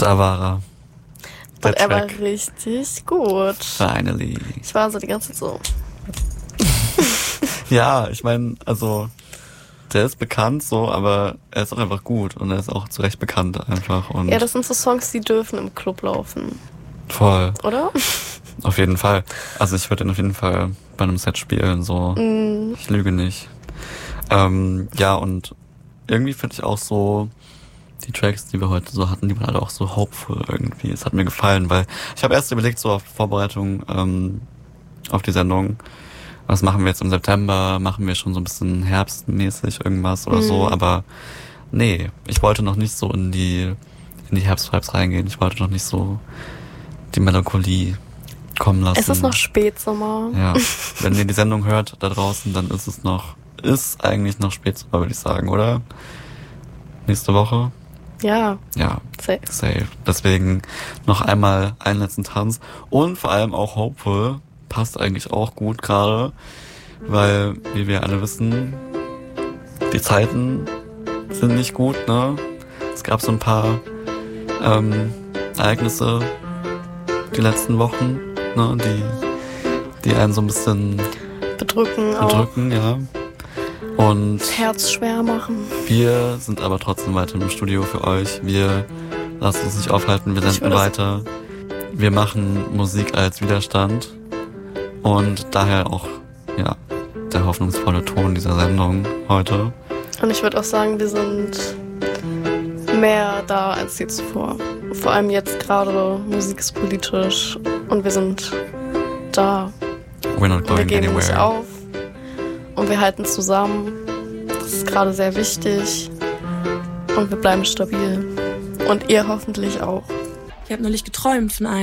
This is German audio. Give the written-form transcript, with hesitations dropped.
Da war er. Und er war richtig gut. Finally. Ich war so die ganze Zeit so. Ja, ich meine, also der ist bekannt so, aber er ist auch einfach gut und er ist auch zu Recht bekannt einfach. Und Ja, das sind so Songs, die dürfen im Club laufen. Voll. Oder? Auf jeden Fall. Also ich würde ihn auf jeden Fall bei einem Set spielen, so. Ich lüge nicht. Ja, und irgendwie finde ich auch so, die Tracks, die wir heute so hatten, die waren alle auch so hopeful irgendwie. Es hat mir gefallen, weil ich habe erst überlegt, so auf Vorbereitung auf die Sendung, was machen wir jetzt im September? Machen wir schon so ein bisschen herbstmäßig irgendwas oder so? Aber nee, ich wollte noch nicht so in die Herbstvibes reingehen. Ich wollte noch nicht so die Melancholie kommen lassen. Es ist noch Spätsommer. Ja, wenn ihr die Sendung hört da draußen, dann ist eigentlich noch Spätsommer, würde ich sagen, oder? Nächste Woche? Ja. Ja, Safe. Deswegen noch einmal einen letzten Tanz. Und vor allem auch Hopeful passt eigentlich auch gut gerade, weil, wie wir alle wissen, die Zeiten sind nicht gut, ne? Es gab so ein paar Ereignisse die letzten Wochen, ne? Die einen so ein bisschen bedrücken, ja. Und Herz schwer machen. Wir sind aber trotzdem weiter im Studio für euch. Wir lassen uns nicht aufhalten, wir senden weiter. Wir machen Musik als Widerstand. Und daher auch, ja, der hoffnungsvolle Ton dieser Sendung heute. Und ich würde auch sagen, wir sind mehr da als je zuvor. Vor allem jetzt gerade, Musik ist politisch und wir sind da. We're not going wir geben anywhere. nicht auf und wir halten zusammen. Das ist gerade sehr wichtig und wir bleiben stabil. Und ihr hoffentlich auch. Ich habe neulich geträumt von einem.